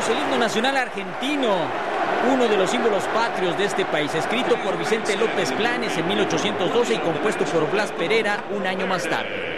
escuchamos el himno nacional argentino, uno de los símbolos patrios de este país, escrito por Vicente López Planes en 1812 y compuesto por Blas Pereira un año más tarde.